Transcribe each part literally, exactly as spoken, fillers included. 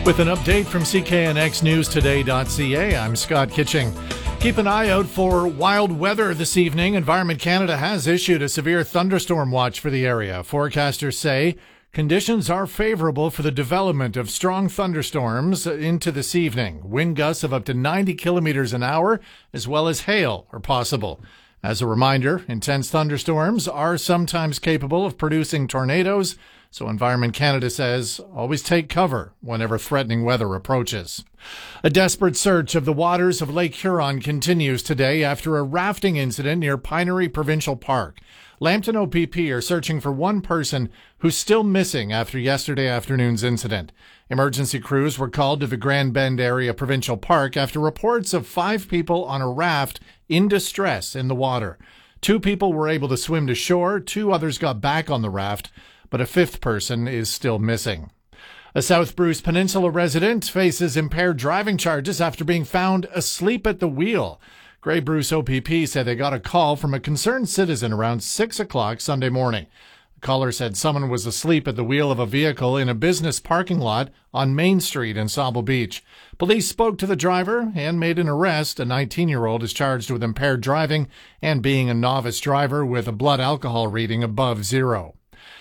With an update from C K N X News Today dot C A, I'm Scott Kitching. Keep an eye out for wild weather this evening. Environment Canada has issued a severe thunderstorm watch for the area. Forecasters say conditions are favorable for the development of strong thunderstorms into this evening. Wind gusts of up to ninety kilometers an hour, as well as hail, are possible. As a reminder, intense thunderstorms are sometimes capable of producing tornadoes, so Environment Canada says always take cover whenever threatening weather approaches. A desperate search of the waters of Lake Huron continues today after a rafting incident near Pinery Provincial Park. Lambton O P P are searching for one person who's still missing after yesterday afternoon's incident. Emergency crews were called to the Grand Bend Area Provincial Park after reports of five people on a raft in distress in the water. Two people were able to swim to shore, two others got back on the raft, but a fifth person is still missing. A South Bruce Peninsula resident faces impaired driving charges after being found asleep at the wheel. Grey Bruce O P P said they got a call from a concerned citizen around six o'clock Sunday morning. The caller said someone was asleep at the wheel of a vehicle in a business parking lot on Main Street in Sauble Beach. Police spoke to the driver and made an arrest. A nineteen-year-old is charged with impaired driving and being a novice driver with a blood alcohol reading above zero.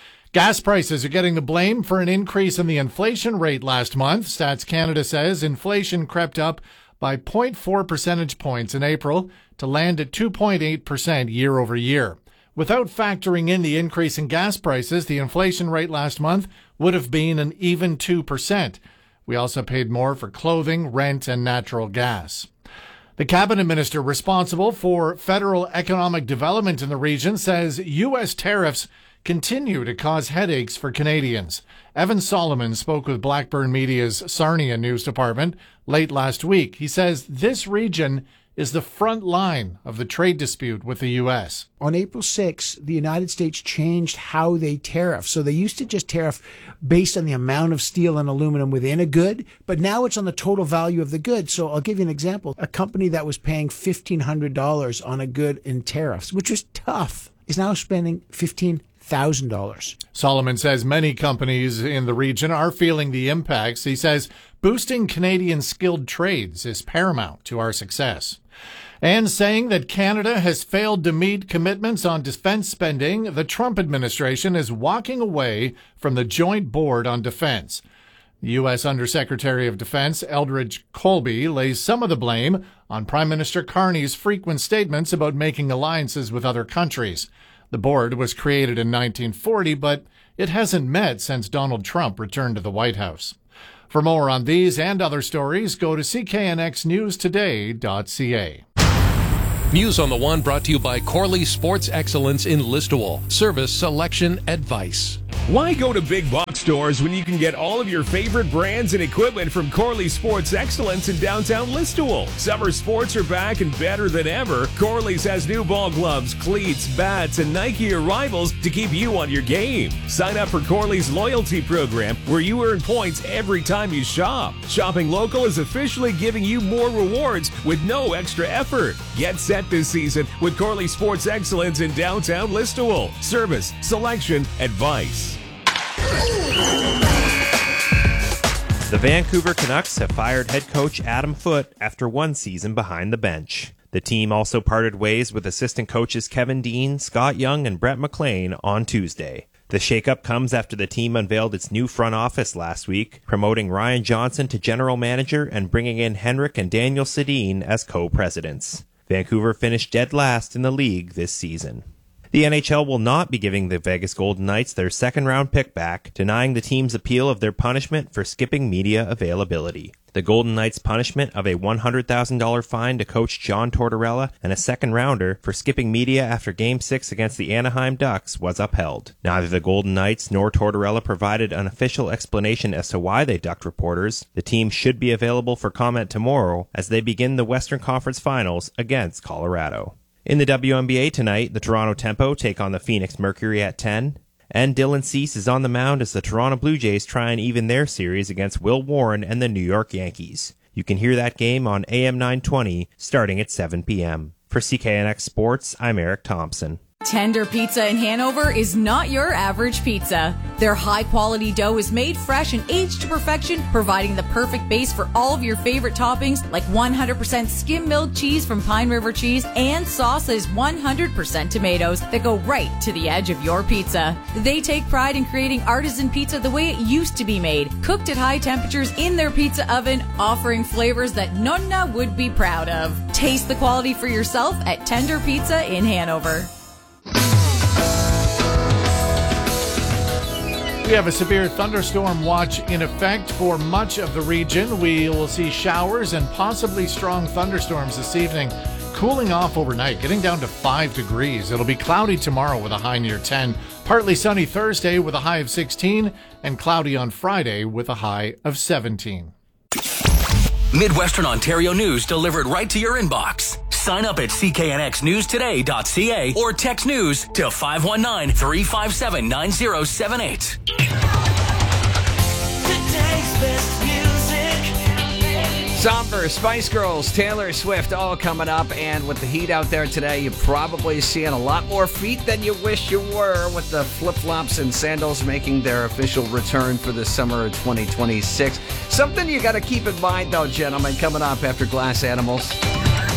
Gas prices are getting the blame for an increase in the inflation rate last month. Stats Canada says inflation crept up by zero point four percentage points in April to land at two point eight percent year over year. Without factoring in the increase in gas prices, the inflation rate last month would have been an even two percent. We also paid more for clothing, rent, and natural gas. The cabinet minister responsible for federal economic development in the region says U S tariffs continue to cause headaches for Canadians. Evan Solomon spoke with Blackburn Media's Sarnia News Department late last week. He says this region is the front line of the trade dispute with the U S. On April sixth, the United States changed how they tariff. So they used to just tariff based on the amount of steel and aluminum within a good, but now it's on the total value of the good. So I'll give you an example. A company that was paying fifteen hundred dollars on a good in tariffs, which was tough, is now spending fifteen hundred dollars. one thousand dollars. Solomon says many companies in the region are feeling the impacts. He says boosting Canadian skilled trades is paramount to our success. And saying that Canada has failed to meet commitments on defense spending, the Trump administration is walking away from the Joint Board on Defense. The U S Undersecretary of Defense, Eldridge Colby, lays some of the blame on Prime Minister Carney's frequent statements about making alliances with other countries. The board was created in nineteen forty, but it hasn't met since Donald Trump returned to the White House. For more on these and other stories, go to C K N X News Today dot C A. News on the One brought to you by Corley Sports Excellence in Listowel. Service, selection, advice. Why go to big box stores when you can get all of your favorite brands and equipment from Corley Sports Excellence in downtown Listowel? Summer sports are back and better than ever. Corley's has new ball gloves, cleats, bats, and Nike arrivals to keep you on your game. Sign up for Corley's loyalty program where you earn points every time you shop. Shopping local is officially giving you more rewards with no extra effort. Get set this season with Corley Sports Excellence in downtown Listowel. Service, selection, advice. The Vancouver Canucks have fired head coach Adam Foote after one season behind the bench. The team also parted ways with assistant coaches Kevin Dean, Scott Young, and Brett McLean on Tuesday. The shakeup comes after the team unveiled its new front office last week, promoting Ryan Johnson to general manager and bringing in Henrik and Daniel Sedin as co-presidents. Vancouver finished dead last in the league this season. The N H L will not be giving the Vegas Golden Knights their second-round pick back, denying the team's appeal of their punishment for skipping media availability. The Golden Knights' punishment of a one hundred thousand dollars fine to coach John Tortorella and a second-rounder for skipping media after Game six against the Anaheim Ducks was upheld. Neither the Golden Knights nor Tortorella provided an official explanation as to why they ducked reporters. The team should be available for comment tomorrow as they begin the Western Conference Finals against Colorado. In the W N B A tonight, the Toronto Tempo take on the Phoenix Mercury at ten. And Dylan Cease is on the mound as the Toronto Blue Jays try and even their series against Will Warren and the New York Yankees. You can hear that game on A M nine twenty starting at seven p.m. For C K N X Sports, I'm Eric Thompson. Tender Pizza in Hanover is not your average pizza. Their high-quality dough is made fresh and aged to perfection, providing the perfect base for all of your favorite toppings like one hundred percent skim-milled cheese from Pine River Cheese and sauce that is one hundred percent tomatoes that go right to the edge of your pizza. They take pride in creating artisan pizza the way it used to be made, cooked at high temperatures in their pizza oven, offering flavors that Nonna would be proud of. Taste the quality for yourself at Tender Pizza in Hanover. We have a severe thunderstorm watch in effect for much of the region. We will see showers and possibly strong thunderstorms this evening, cooling off overnight, getting down to five degrees. It'll be cloudy tomorrow with a high near ten, partly sunny Thursday with a high of sixteen, and cloudy on Friday with a high of seventeen. Midwestern Ontario news delivered right to your inbox. Sign up at c k n x news today dot c a or text news to five one nine, three five seven, nine zero seven eight. Somber, Spice Girls, Taylor Swift, all coming up. And with the heat out there today, you're probably seeing a lot more feet than you wish you were, with the flip-flops and sandals making their official return for the summer of twenty twenty-six. Something you got to keep in mind, though, gentlemen, coming up after Glass Animals.